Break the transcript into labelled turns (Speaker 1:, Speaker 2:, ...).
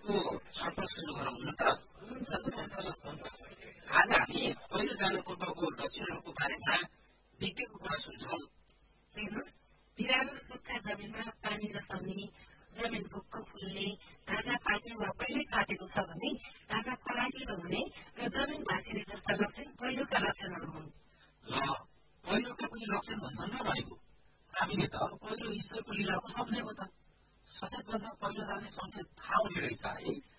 Speaker 1: को छलफल सुरु गरौँ न त। आज हामी पहिलो जानु पूर्वको लक्षणहरूको बारेमा विज्ञको कुरा सुन्छौँ।
Speaker 2: हेर्नुहोस्, बिरालो सुक्खा जमिनमा पानी नसर्ने, जमिन भुक्क फुल्ने, ढाँचा पाक्ने वा पहिल्यै पाकेको छ भने ढाँचा फलाकिलो हुने र जमिन भाँसिने जस्ता लक्षण पहिलोका लक्षणहरू हुन्।
Speaker 1: ल, पहिलोका पनि लक्षण भन्दा नभएको हामीले त पहिलो ईश्वरको लीला पो सम्झेको त। सचेत भन्दा पहिलो जाने सङ्केत थाहा हुने रहेछ है।